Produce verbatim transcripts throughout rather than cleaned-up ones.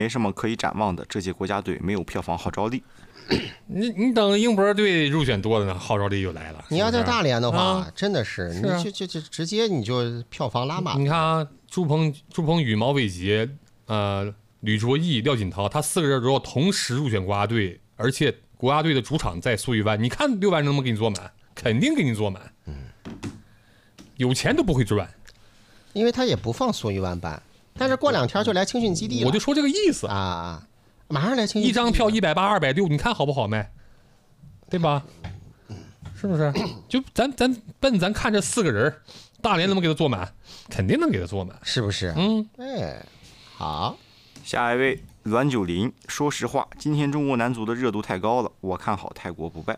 没什么可以展望的。这届国家队没有票房号召力。 你你等英博队入选多了呢，号召力就来了。 你要在大连的话， 啊、 真的是， 是啊、 你就就就直接你就票房拉满。 你看啊，朱鹏、朱鹏宇、毛伟杰、呃吕卓义、廖锦涛，他四个人如果同时入选国家队，而且国家队的主场在苏玉湾，你看六万人能不能给你坐满？肯定给你坐满。嗯，有钱都不会赚， 因为他也不放苏玉湾办，但是过两天就来青训基地了。 我就说这个意思啊。马上来青训， 一张票一百八、二百六，你看好不好卖，对吧？是不是？就咱咱奔咱看这四个人，大连能不能给他坐满？肯定能给他坐满， 是不是？ 嗯， 哎，好。 下一位阮九林，说实话，今天中国男足的热度太高了，我看好泰国不败。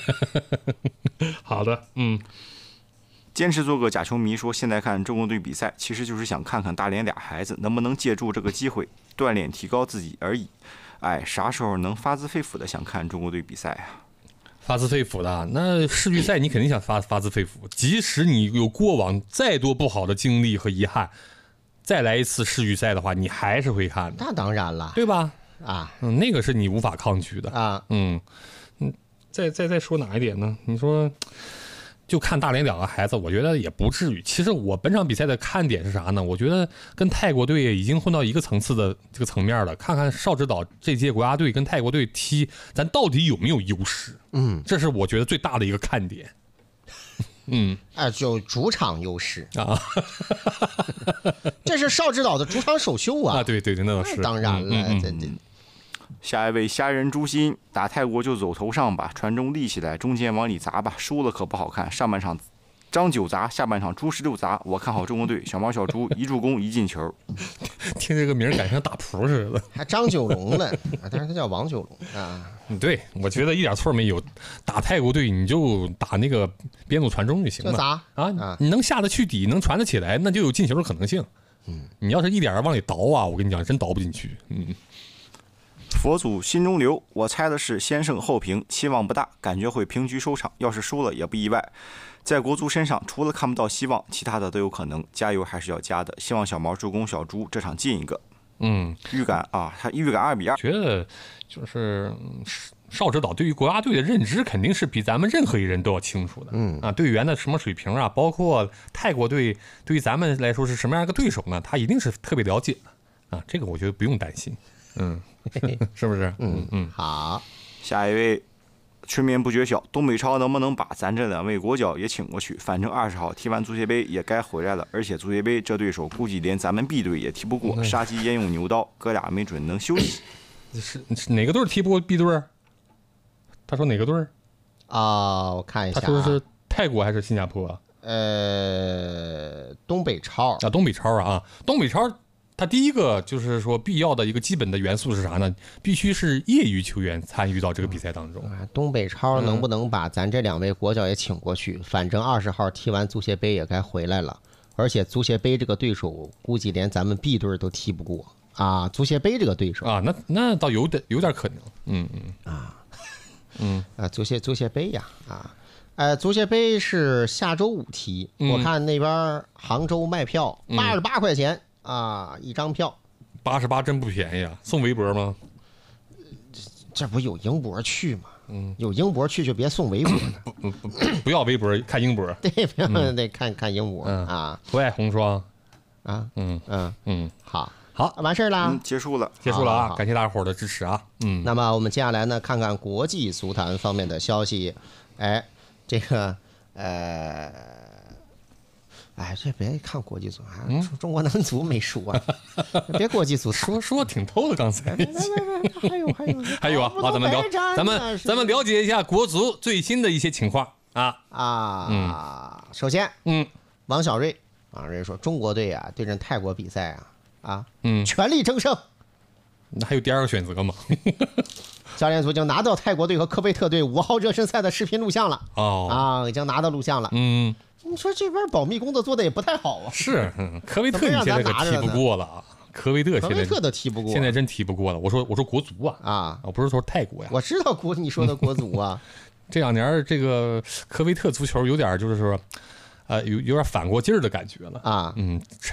好的，嗯。 坚持做个假球迷说，现在看中国队比赛，其实就是想看看大连俩孩子能不能借助这个机会锻炼提高自己而已。哎，啥时候能发自肺腑的想看中国队比赛啊？ 发自肺腑的，那世预赛你肯定想发发自肺腑，即使你有过往再多不好的经历和遗憾，再来一次世预赛的话，你还是会看的。 那当然了， 对吧？ 啊， 嗯，那个是你无法抗拒的啊。 嗯嗯，再再再说哪一点呢？你说。就看大连两个孩子，我觉得也不至于。其实我本场比赛的看点是啥呢？我觉得跟泰国队已经混到一个层次的这个层面了。看看邵指导这届国家队跟泰国队踢，咱到底有没有优势？ 嗯， 这是我觉得最大的一个看点。嗯， 啊，就主场优势啊， 这是邵指导的主场首秀啊！ 啊，对对对，那倒是。 当然了， 嗯嗯这这。 下一位虾仁诛心，打泰国就走头上吧，传中立起来，中间往里砸吧，输了可不好看。上半场张九砸，下半场朱十六砸，我看好中国队。小毛小猪一助攻一进球。 听这个名感觉像打扑似的， 还张九龙呢，但是他叫王九龙啊。 对，我觉得一点错没有。打泰国队你就打那个边路传中就行了， 就砸啊， 啊你能下得去底，能传得起来，那就有进球的可能性。 嗯， 你要是一点往里倒啊，我跟你讲，真倒不进去。嗯。 佛祖心中留，我猜的是先胜后平，期望不大，感觉会平局收场。要是输了也不意外。在国足身上，除了看不到希望，其他的都有可能。加油还是要加的。希望小毛助攻小猪这场进一个。 嗯， 预感啊，他预感二比二。 觉得就是邵指导对于国家队的认知肯定是比咱们任何一人都要清楚的。 嗯啊，队员的什么水平啊，包括泰国队对于咱们来说是什么样一个对手呢？他一定是特别了解的。啊，这个我觉得不用担心。嗯。是不是？ 嗯嗯， 好。 下一位，春眠不觉晓，东北超能不能把咱这两位国脚也请过去？反正二十号踢完足协杯也该回来了，而且足协杯这对手估计连咱们 B 队也踢不过。杀鸡焉用牛刀，哥俩没准能休息。 是是哪个队踢不过 B 队？他说哪个队？ 啊，我看一下、啊， 他说的是泰国还是新加坡？ 呃，东北超啊，东北超啊，东北超。他第一个就是说必要的一个基本的元素是啥呢？必须是业余球员参与到这个比赛当中。 啊、东北超能不能把咱这两位国脚也请过去？嗯、反正二十号踢完足协杯也该回来了，而且足协杯这个对手估计连咱们 B 队都踢不过啊！足协杯这个对手啊，那那倒有点有点可能。嗯嗯啊， 嗯啊，足协足协杯呀啊，呃，足协杯是下周五踢， 嗯、 我看那边杭州卖票八十八块钱。嗯啊，一张票， 八十八真不便宜啊！送围脖吗？ 这不有英博去吗？ 嗯， 有英博去就别送围脖了。 不不不，不要围脖，看英博。 对，不要嗯、 得看看英博、 嗯、 啊。 不爱红双啊， 嗯嗯嗯， 好， 好， 完事儿了、 嗯，结束了， 结束了啊！感谢大伙儿的支持啊。嗯， 那么我们接下来呢，看看国际足坛方面的消息。哎，这个呃。哎，这别看国际足坛、啊，嗯、中国男足没输啊！别国际足坛， 说说挺透的，刚才。 还有还有还有啊！好，咱们了，咱们咱们了解一下国足最新的一些情况啊啊！ 嗯， 首先， 嗯， 王小瑞，王小瑞说，中国队啊对阵泰国比赛啊啊， 嗯， 全力争胜。 那还有第二个选择吗？ 教练组已经拿到泰国队和科威特队五号热身赛的视频录像了。 哦， 啊，已经拿到录像了。 嗯。 你说这边保密工作做的也不太好啊。 是，嗯、科威特你现在可踢不过了啊！科威特现在科威特都踢不过， 现在真踢不过了。我说我说国足啊啊， 我不是说泰国呀。 我知道国你说的国足啊。 这两年这个科威特足球有点就是说，呃，有有点反过劲儿的感觉了啊。 嗯，